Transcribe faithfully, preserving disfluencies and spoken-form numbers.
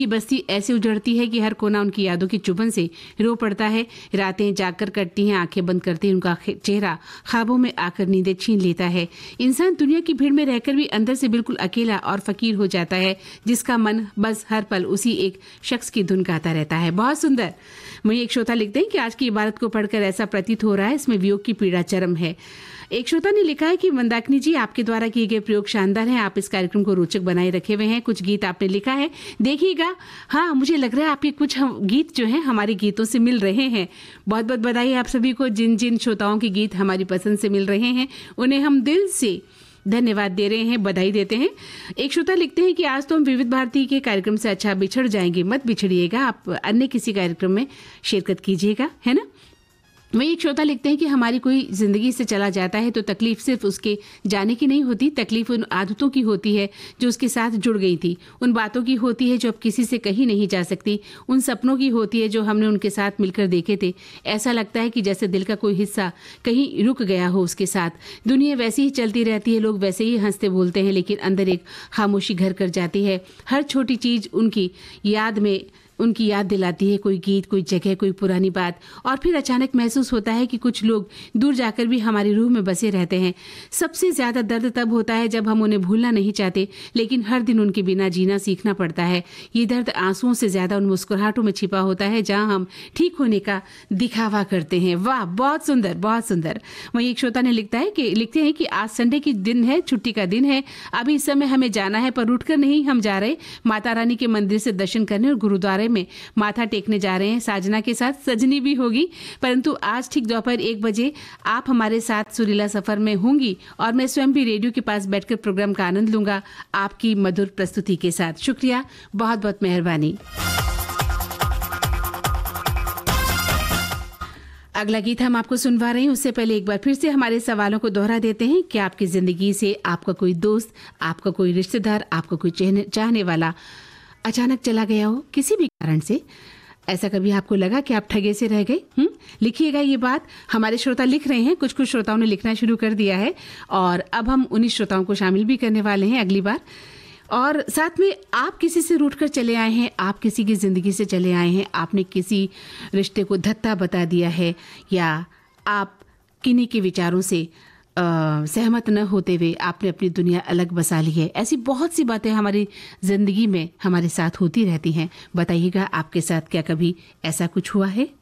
की बस्ती ऐसे उजड़ती है कि हर कोना उनकी यादों की चुभन से रो पड़ता है। रातें जागकर कटती हैं, आंखें बंद करते ही उनका चेहरा ख्वाबों में आकर नींदें छीन लेता है। इंसान दुनिया की भीड़ में रहकर भी अंदर से बिल्कुल अकेला और फकीर हो जाता है, जिसका मन बस हर पल उसी एक शख्स की धुन गाता रहता है। बहुत सुंदर। वहीं एक श्रोता लिखते हैं कि आज की इबारत को पढ़कर ऐसा प्रतीत हो रहा है इसमें वियोग की पीड़ा चरम है। एक श्रोता ने लिखा है कि मंदाकिनी जी, आपके द्वारा किए गए प्रयोग शानदार हैं। आप इस कार्यक्रम को रोचक बनाए रखे हुए हैं। कुछ गीत आपने लिखा है, देखिएगा। हाँ, मुझे लग रहा है आपके कुछ गीत जो हैं हमारे गीतों से मिल रहे हैं। बहुत बहुत बधाई आप सभी को। जिन जिन श्रोताओं के गीत हमारी पसंद से मिल रहे हैं उन्हें हम दिल से धन्यवाद दे रहे हैं, बधाई देते हैं। एक श्रोता लिखते हैं कि आज तो हम विविध भारती के कार्यक्रम से अच्छा बिछड़ जाएंगे। मत बिछड़िएगा, आप अन्य किसी कार्यक्रम में शिरकत कीजिएगा, है ना। वही एक श्रोता लिखते हैं कि हमारी कोई जिंदगी से चला जाता है तो तकलीफ सिर्फ उसके जाने की नहीं होती, तकलीफ उन आदतों की होती है जो उसके साथ जुड़ गई थी, उन बातों की होती है जो अब किसी से कही नहीं जा सकती, उन सपनों की होती है जो हमने उनके साथ मिलकर देखे थे। ऐसा लगता है कि जैसे दिल का कोई हिस्सा कहीं रुक गया हो उसके साथ। दुनिया वैसी ही चलती रहती है, लोग वैसे ही हंसते बोलते हैं, लेकिन अंदर एक खामोशी घर कर जाती है। हर छोटी चीज उनकी याद में उनकी याद दिलाती है, कोई गीत, कोई जगह, कोई पुरानी बात। और फिर अचानक महसूस होता है कि कुछ लोग दूर जाकर भी हमारी रूह में बसे रहते हैं। सबसे ज्यादा दर्द तब होता है जब हम उन्हें भूलना नहीं चाहते, लेकिन हर दिन उनके बिना जीना सीखना पड़ता है। ये दर्द आंसुओं से ज्यादा उन मुस्कुराहटों में छिपा होता है जहां हम ठीक होने का दिखावा करते हैं। वाह, बहुत सुंदर, बहुत सुंदर। वहीं एक श्रोता ने लिखता है कि लिखते हैं कि आज संडे की दिन है, छुट्टी का दिन है। अभी इस समय हमें जाना है, पर उठकर नहीं हम जा रहे माता रानी के मंदिर से दर्शन करने और गुरुद्वारे में माथा टेकने जा रहे हैं। साजना के साथ सजनी भी होगी, परंतु आज ठीक दोपहर एक बजे आप हमारे साथ सुरीला सफर में होंगी और मैं स्वयं भी रेडियो के पास बैठकर प्रोग्राम का आनंद लूंगा आपकी मधुर प्रस्तुति के साथ। शुक्रिया, बहुत बहुत मेहरबानी। अगला गीत हम आपको सुनवा रहे हैं, उससे पहले एक बार फिर से हमारे सवालों को दोहरा देते हैं कि आपकी जिंदगी से आपका कोई दोस्त, आपका कोई रिश्तेदार, आपका कोई चाहने वाला अचानक चला गया हो किसी भी कारण से। ऐसा कभी आपको लगा कि आप ठगे से रह गए? हम्म लिखिएगा ये बात। हमारे श्रोता लिख रहे हैं, कुछ कुछ श्रोताओं ने लिखना शुरू कर दिया है और अब हम उन्हीं श्रोताओं को शामिल भी करने वाले हैं अगली बार। और साथ में आप किसी से रूठ कर चले आए हैं, आप किसी की जिंदगी से चले आए हैं, आपने किसी रिश्ते को धत्ता बता दिया है, या आप किन्हीं के विचारों से Uh, सहमत न होते हुए आपने अपनी दुनिया अलग बसा ली है। ऐसी बहुत सी बातें हमारी जिंदगी में हमारे साथ होती रहती हैं। बताइएगा आपके साथ क्या कभी ऐसा कुछ हुआ है?